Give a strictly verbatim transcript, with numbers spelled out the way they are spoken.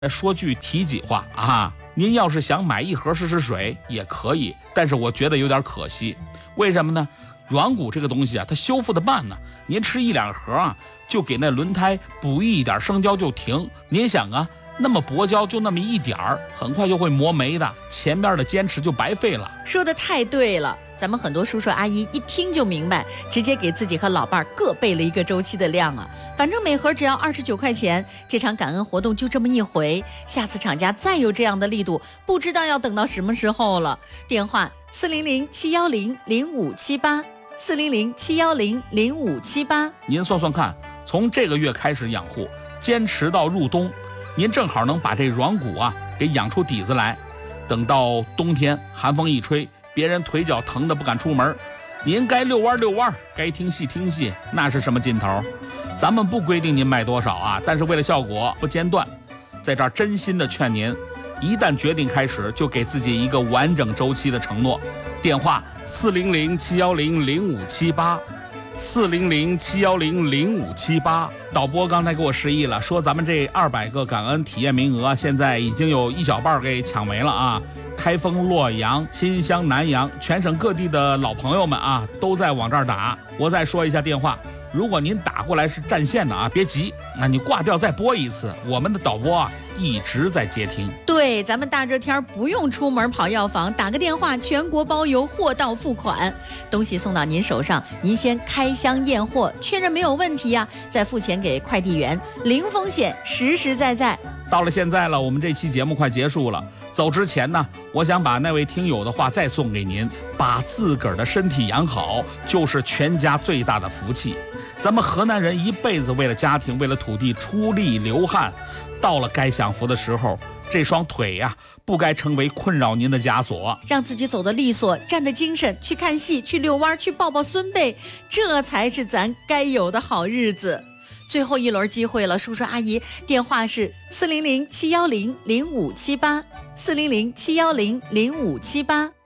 说句体己话啊，您要是想买一盒试试水也可以，但是我觉得有点可惜。为什么呢？软骨这个东西啊，它修复的慢呢。您吃一两盒啊，就给那轮胎补一点生胶就停。您想啊，那么薄胶就那么一点儿，很快就会磨没的，前面的坚持就白费了。 说的太对了，咱们很多叔叔阿姨一听就明白，直接给自己和老伴儿各备了一个周期的量啊。反正每盒只要二十九块钱，这场感恩活动就这么一回，下次厂家再有这样的力度，不知道要等到什么时候了。电话四零零七幺零零五七八，四零零七幺零零五七八。 您算算看，从这个月开始养护，坚持到入冬，您正好能把这软骨啊给养出底子来。等到冬天寒风一吹，别人腿脚疼得不敢出门，您该遛弯遛弯，该听戏听戏，那是什么劲头？咱们不规定您卖多少啊，但是为了效果不间断，在这儿真心的劝您，一旦决定开始，就给自己一个完整周期的承诺。电话四零零七幺零零五七八，四零零七幺零零五七八。导播刚才给我示意了，说咱们这二百个感恩体验名额，现在已经有一小半给抢没了啊！开封、洛阳、新乡、南阳，全省各地的老朋友们啊，都在往这儿打。我再说一下电话，如果您打过来是占线的啊，别急，那你挂掉再拨一次，我们的导播啊一直在接听。 对，咱们大热天不用出门跑药房，打个电话，全国包邮，货到付款，东西送到您手上，您先开箱验货，确认没有问题啊，再付钱给快递员，零风险，实实在在。 到了现在了，我们这期节目快结束了。走之前呢，我想把那位听友的话再送给您，把自个儿的身体养好，就是全家最大的福气。咱们河南人一辈子为了家庭，为了土地出力流汗，到了该享福的时候，这双腿呀、啊，不该成为困扰您的枷锁。 让自己走得利索，站得精神，去看戏，去遛弯，去抱抱孙辈，这才是咱该有的好日子。最后一轮机会了，叔叔阿姨，电话是四零零七幺零零五七八，四零零七幺零零五七八。